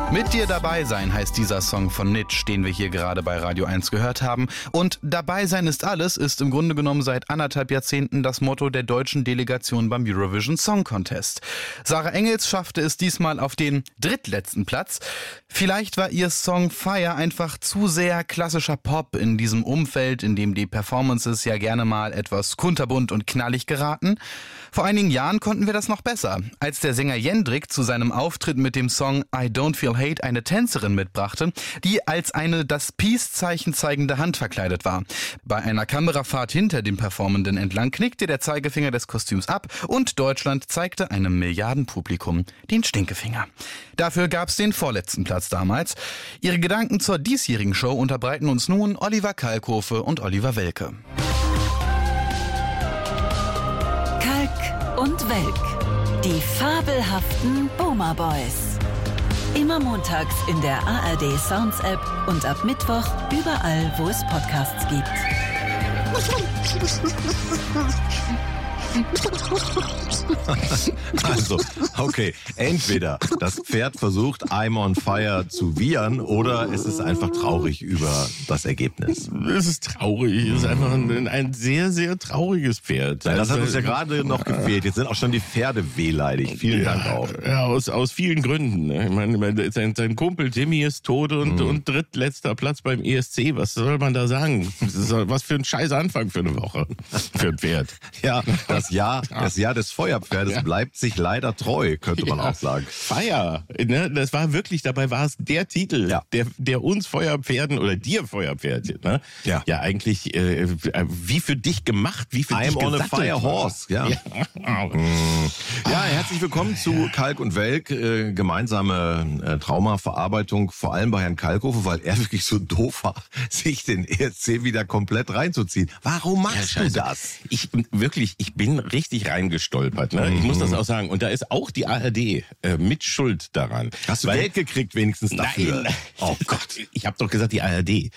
Mit dir dabei sein heißt dieser Song von Nitsch, den wir hier gerade bei Radio 1 gehört haben. Und dabei sein ist alles ist im Grunde genommen seit 1,5 Jahrzehnten das Motto der deutschen Delegation beim Eurovision Song Contest. Sarah Engels schaffte es diesmal auf den drittletzten Platz. Vielleicht war ihr Song Fire einfach zu sehr klassischer Pop in diesem Umfeld, in dem die Performances ja gerne mal etwas kunterbunt und knallig geraten. Vor einigen Jahren konnten wir das noch besser, als der Sänger Jendrik zu seinem Auftritt mit dem Song I Don't Feel Hate eine Tänzerin mitbrachte, die als eine das Peace-Zeichen zeigende Hand verkleidet war. Bei einer Kamerafahrt hinter dem Performenden entlang knickte der Zeigefinger des Kostüms ab und Deutschland zeigte einem Milliardenpublikum den Stinkefinger. Dafür gab's den vorletzten Platz damals. Ihre Gedanken zur diesjährigen Show unterbreiten uns nun Oliver Kalkofe und Oliver Welke. Kalk und Welk, die fabelhaften Boomer Boys. Immer montags in der ARD Sounds App und ab Mittwoch überall, wo es Podcasts gibt. Also, okay, entweder das Pferd versucht I'm on fire zu wiehern oder es ist einfach traurig über das Ergebnis. Es ist traurig, es ist einfach ein sehr, sehr trauriges Pferd. Ja, das hat uns ja gerade noch gefehlt. Jetzt sind auch schon die Pferde wehleidig. Vielen Dank auch. Ja, aus vielen Gründen. Ich meine, sein Kumpel Timmy ist tot und drittletzter Platz beim ESC. Was soll man da sagen? Was für ein scheiß Anfang für eine Woche für ein Pferd. Ja, das Jahr des Feuerpferdes bleibt sich leider treu, könnte man auch sagen. Feier, ne? Das war wirklich, dabei war es der Titel, der uns Feuerpferden oder dir Feuerpferd, ne? Ja eigentlich wie für dich gemacht, wie für dich I'm on a gesattelt fire horse, ja. Ja, herzlich willkommen zu Kalk und Welk, gemeinsame Traumaverarbeitung, vor allem bei Herrn Kalkofe, weil er wirklich so doof war, sich den ESC wieder komplett reinzuziehen. Warum machst du das? Ich bin richtig reingestolpert, ne? Ich muss das auch sagen. Und da ist auch die ARD mit Schuld daran. Hast du Geld gekriegt wenigstens dafür? Nein. Oh Gott. Ich habe doch gesagt, die ARD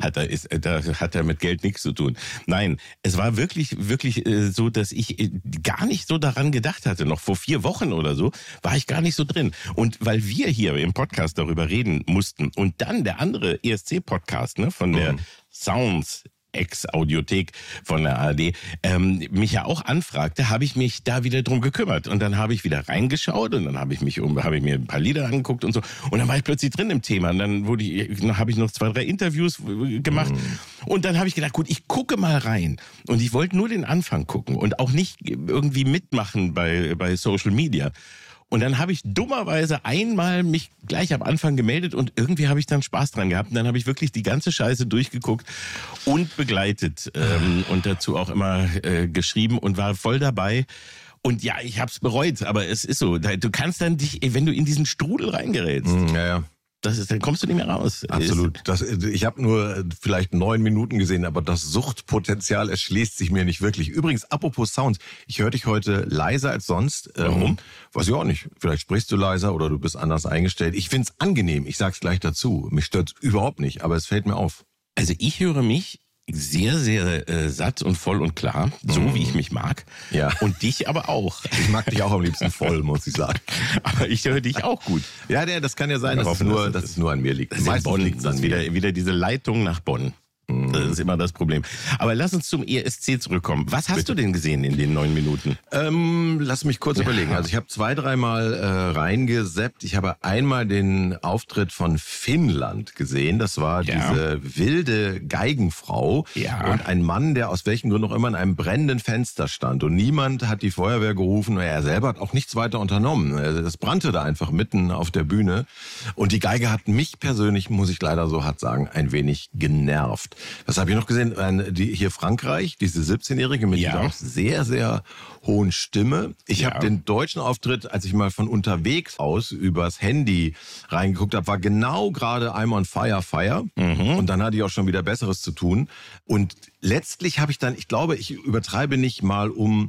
hat da mit Geld nichts zu tun. Nein, es war wirklich so, dass ich gar nicht so daran gedacht hatte. Noch vor 4 Wochen oder so war ich gar nicht so drin. Und weil wir hier im Podcast darüber reden mussten und dann der andere ESC-Podcast, ne, von der Sounds Ex-Audiothek von der ARD, mich ja auch anfragte, habe ich mich da wieder drum gekümmert. Und dann habe ich wieder reingeschaut und dann habe ich mir ein paar Lieder angeguckt und so. Und dann war ich plötzlich drin im Thema. Und dann habe ich noch 2, 3 Interviews gemacht. Und dann habe ich gedacht, gut, ich gucke mal rein. Und ich wollte nur den Anfang gucken und auch nicht irgendwie mitmachen bei Social Media. Und dann habe ich dummerweise einmal mich gleich am Anfang gemeldet und irgendwie habe ich dann Spaß dran gehabt. Und dann habe ich wirklich die ganze Scheiße durchgeguckt und begleitet und dazu auch immer geschrieben und war voll dabei. Und ja, ich habe es bereut, aber es ist so. Du kannst dann wenn du in diesen Strudel reingerätst. Ja. Dann kommst du nicht mehr raus. Absolut. Ich habe nur vielleicht 9 Minuten gesehen, aber das Suchtpotenzial erschließt sich mir nicht wirklich. Übrigens, apropos Sounds, ich höre dich heute leiser als sonst. Warum? Weiß ich auch nicht. Vielleicht sprichst du leiser oder du bist anders eingestellt. Ich find's angenehm, ich sag's gleich dazu. Mich stört's überhaupt nicht, aber es fällt mir auf. Also ich höre mich sehr, sehr satt und voll und klar, so wie ich mich mag. Ja. Und dich aber auch. Ich mag dich auch am liebsten voll, muss ich sagen. Aber ich höre dich auch gut. Ja, das kann ja sein, dass es nur an mir liegt. Meistens Bonn liegt es an mir. Wieder diese Leitung nach Bonn. Das ist immer das Problem. Aber lass uns zum ESC zurückkommen. Was hast du denn gesehen in den 9 Minuten? Lass mich kurz überlegen. Also ich habe 2, 3 Mal reingesappt. Ich habe einmal den Auftritt von Finnland gesehen. Das war diese wilde Geigenfrau und ein Mann, der aus welchen Gründen auch immer in einem brennenden Fenster stand. Und niemand hat die Feuerwehr gerufen. Er selber hat auch nichts weiter unternommen. Das brannte da einfach mitten auf der Bühne. Und die Geige hat mich persönlich, muss ich leider so hart sagen, ein wenig genervt. Was habe ich noch gesehen? Hier Frankreich, diese 17-Jährige mit dieser auch sehr, sehr hohen Stimme. Ich habe den deutschen Auftritt, als ich mal von unterwegs aus übers Handy reingeguckt habe, war genau gerade I'm on fire. Und dann hatte ich auch schon wieder Besseres zu tun. Letztlich habe ich dann, ich glaube, ich übertreibe nicht, mal um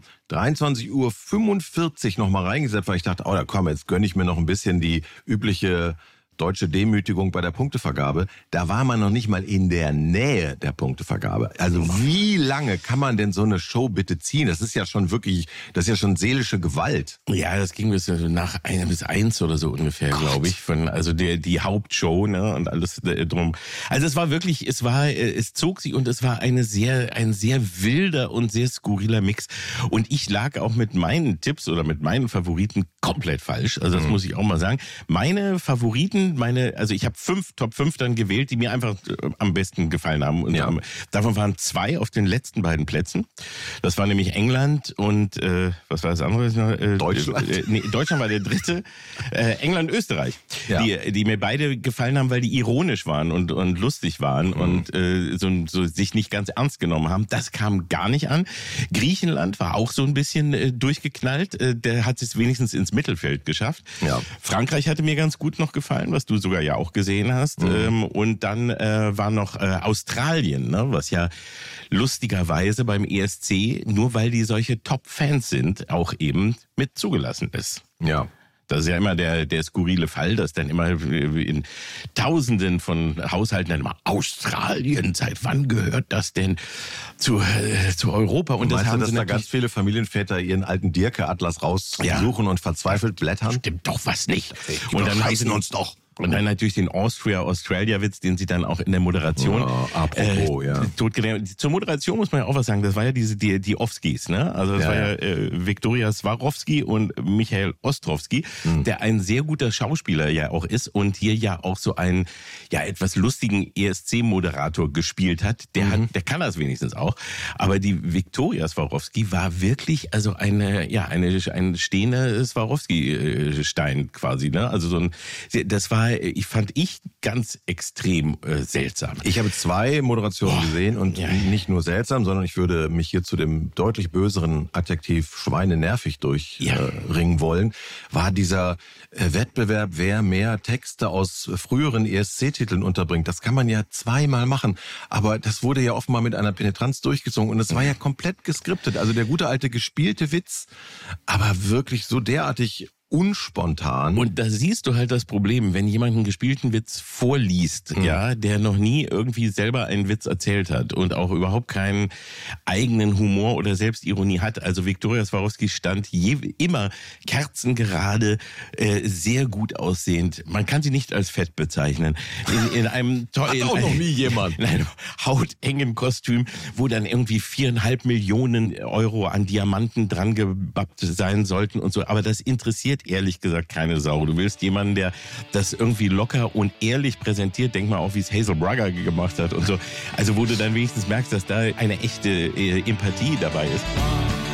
23:45 Uhr noch mal reingesetzt, weil ich dachte, da komm, jetzt gönne ich mir noch ein bisschen die übliche deutsche Demütigung bei der Punktevergabe. Da war man noch nicht mal in der Nähe der Punktevergabe. Also wie lange kann man denn so eine Show bitte ziehen? Das ist ja schon seelische Gewalt. Ja, das ging bis nach 1 oder so ungefähr, glaube ich. Also die Hauptshow, ne, und alles drum. Also es war wirklich, es zog sich und es war ein sehr wilder und sehr skurriler Mix. Und ich lag auch mit meinen Tipps oder mit meinen Favoriten komplett falsch. Also das muss ich auch mal sagen. Meine Favoriten, also ich habe Top 5 dann gewählt, die mir einfach am besten gefallen haben. Und davon waren 2 auf den letzten beiden Plätzen. Das war nämlich England und was war das andere? Deutschland. Deutschland war der dritte. England, Österreich. Ja. Die mir beide gefallen haben, weil die ironisch waren und lustig waren und so sich nicht ganz ernst genommen haben. Das kam gar nicht an. Griechenland war auch so ein bisschen durchgeknallt. Der hat es wenigstens ins Mittelfeld geschafft. Ja. Frankreich hatte mir ganz gut noch gefallen, was du sogar ja auch gesehen hast. Und dann war noch Australien, ne, was ja lustigerweise beim ESC, nur weil die solche Top-Fans sind, auch eben mit zugelassen ist. Ja. Das ist ja immer der skurrile Fall, dass dann immer in Tausenden von Haushalten dann immer Australien, seit wann gehört das denn zu Europa? Und das haben dass da ganz viele Familienväter ihren alten Dirke-Atlas raussuchen und verzweifelt blättern? Stimmt doch was nicht. Und dann heißen uns doch. Und dann natürlich den Australia-Witz, den sie dann auch in der Moderation totgelernt. Zur Moderation muss man ja auch was sagen. Das war ja die Offskis, ne? Also das war ja Viktoria Swarovski und Michael Ostrowski, der ein sehr guter Schauspieler ja auch ist und hier ja auch so einen etwas lustigen ESC-Moderator gespielt hat. Der kann das wenigstens auch. Aber die Viktoria Swarovski war wirklich also ein stehender Swarovski-Stein quasi, ne? Also das war fand ich ganz extrem seltsam. Ich habe 2 Moderationen gesehen und nicht nur seltsam, sondern ich würde mich hier zu dem deutlich böseren Adjektiv schweinenervig durchringen wollen, war dieser Wettbewerb, wer mehr Texte aus früheren ESC-Titeln unterbringt. Das kann man ja 2-mal machen, aber das wurde ja offenbar mit einer Penetranz durchgezogen und es war ja komplett geskriptet. Also der gute alte gespielte Witz, aber wirklich so derartig unspontan. Und da siehst du halt das Problem, wenn jemand einen gespielten Witz vorliest, der noch nie irgendwie selber einen Witz erzählt hat und auch überhaupt keinen eigenen Humor oder Selbstironie hat. Also Viktoria Swarovski stand immer kerzengerade, sehr gut aussehend. Man kann sie nicht als fett bezeichnen. In einem noch nie jemand. In einem hautengen Kostüm, wo dann irgendwie 4,5 Millionen Euro an Diamanten dran gebappt sein sollten und so. Aber das interessiert ehrlich gesagt keine Sau. Du willst jemanden, der das irgendwie locker und ehrlich präsentiert. Denk mal auch, wie es Hazel Brugger gemacht hat und so. Also wo du dann wenigstens merkst, dass da eine echte Empathie dabei ist.